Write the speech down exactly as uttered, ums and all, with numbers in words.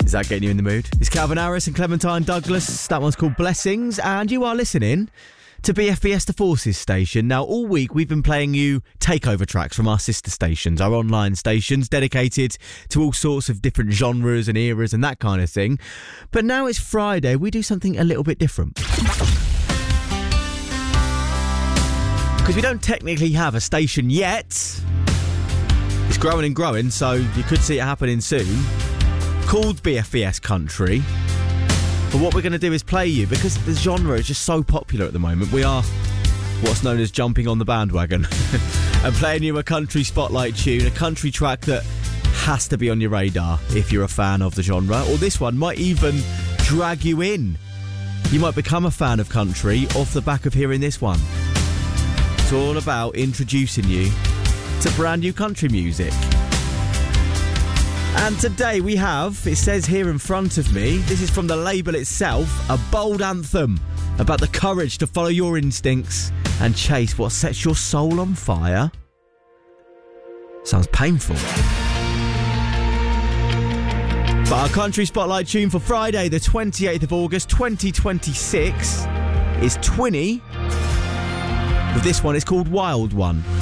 Is that getting you in the mood? It's Calvin Harris and Clementine Douglas. That one's called Blessings, and you are listening to B F B S The Forces station. Now, all week we've been playing you takeover tracks from our sister stations, our online stations, dedicated to all sorts of different genres and eras and that kind of thing. But now it's Friday, we do something a little bit different. Because we don't technically have a station yet. It's growing and growing, so you could see it happening soon. Called B F B S Country. But what we're going to do is play you, because the genre is just so popular at the moment, we are what's known as jumping on the bandwagon and playing you a country spotlight tune, a country track that has to be on your radar if you're a fan of the genre, or this one might even drag you in. You might become a fan of country off the back of hearing this one. It's all about introducing you to brand new country music. And today we have, it says here in front of me, this is from the label itself, a bold anthem about the courage to follow your instincts and chase what sets your soul on fire. Sounds painful. But our country spotlight tune for Friday, the twenty-eighth of August, twenty twenty-six, is Twinny. With this one, it's called Wild One.